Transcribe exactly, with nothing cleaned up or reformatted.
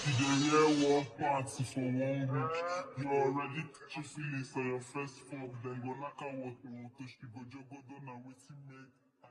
You dey hear one party for one week, you already catch feelings for your first fuck, then go knack out what we want to she go jogo don na wetin make